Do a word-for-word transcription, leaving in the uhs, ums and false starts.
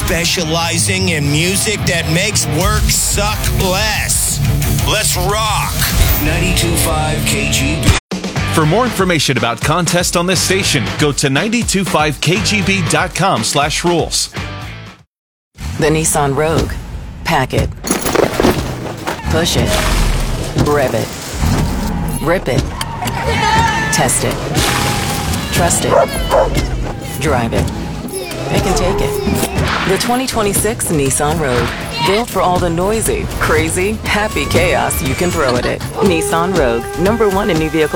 specializing in music that makes work suck less. Let's rock! ninety-two point five K G B. For more information about contests on this station, go to nine two five K G B dot com slash rules. The Nissan Rogue. Pack it. Push it. Rev it. Rip it. Test it. Trust it. Drive it. Pick and take it. The twenty twenty-six Nissan Rogue. Built for all the noisy, crazy, happy chaos you can throw at it. Nissan Rogue. Number one in new vehicle